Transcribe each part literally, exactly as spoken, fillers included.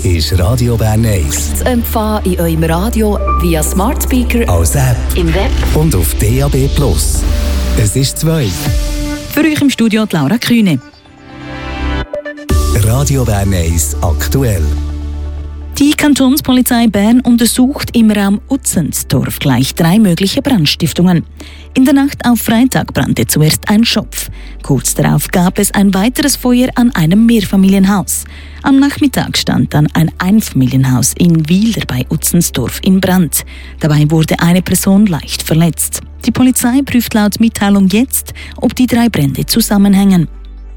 ist Radio Bern eins. Zu empfangen in eurem Radio via Smart Speaker, als App im Web und auf D A B Plus. Es ist zwei. Für euch im Studio die Laura Kühne. Radio Bern eins aktuell. Die Kantonspolizei Bern untersucht im Raum Utzenstorf gleich drei mögliche Brandstiftungen. In der Nacht auf Freitag brannte zuerst ein Schopf. Kurz darauf gab es ein weiteres Feuer an einem Mehrfamilienhaus. Am Nachmittag stand dann ein Einfamilienhaus in Wiler bei Utzenstorf in Brand. Dabei wurde eine Person leicht verletzt. Die Polizei prüft laut Mitteilung jetzt, ob die drei Brände zusammenhängen.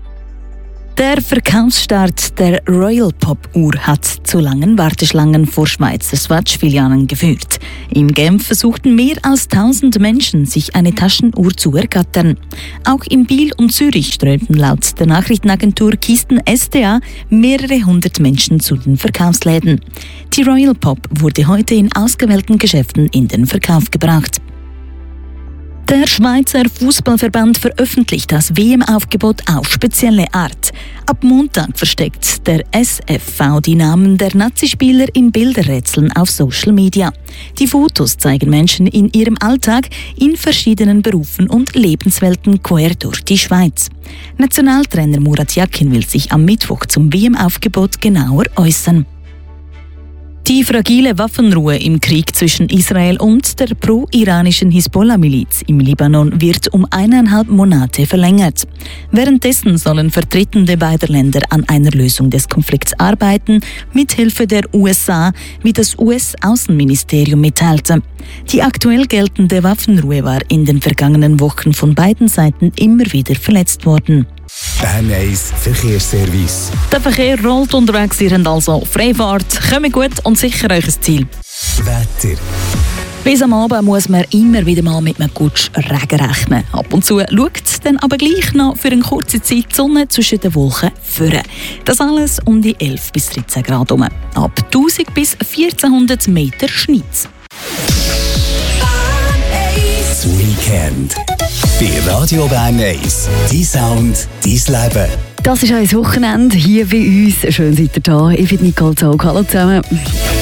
Der Verkaufsstart der Royal Pop Uhr hat zu langen Warteschlangen vor Schweizer Swatch-Filialen geführt. In Genf versuchten mehr als tausend Menschen, sich eine Taschenuhr zu ergattern. Auch in Biel und Zürich strömten laut der Nachrichtenagentur Kisten S D A mehrere hundert Menschen zu den Verkaufsläden. Die Royal Pop wurde heute in ausgewählten Geschäften in den Verkauf gebracht. Der Schweizer Fußballverband veröffentlicht das W M-Aufgebot auf spezielle Art. Ab Montag versteckt der S F V die Namen der Nazispieler in Bilderrätseln auf Social Media. Die Fotos zeigen Menschen in ihrem Alltag in verschiedenen Berufen und Lebenswelten quer durch die Schweiz. Nationaltrainer Murat Yakin will sich am Mittwoch zum W M-Aufgebot genauer äußern. Die fragile Waffenruhe im Krieg zwischen Israel und der pro-iranischen Hisbollah-Miliz im Libanon wird um eineinhalb Monate verlängert. Währenddessen sollen Vertretende beider Länder an einer Lösung des Konflikts arbeiten, mithilfe der U S A, wie das U S-Außenministerium mitteilte. Die aktuell geltende Waffenruhe war in den vergangenen Wochen von beiden Seiten immer wieder verletzt worden. Bern eins Verkehrsservice. Der Verkehr rollt unterwegs, ihr habt also Freifahrt. Kommt gut und sicher euch ein Ziel. Wetter. Bis am Abend muss man immer wieder mal mit einem Gutsch Regen rechnen. Ab und zu schaut dann aber gleich noch für eine kurze Zeit die Sonne zwischen den Wolken führen. Das alles um die elf bis dreizehn Grad herum. Ab tausend bis vierzehnhundert Meter Schneitz. Das Weekend. Bei Radio Bern eins. Dein Sound, dein Leben. Das ist ein Wochenende hier bei uns. Schön seid ihr da. Ich bin Nicole Zog. Hallo zusammen.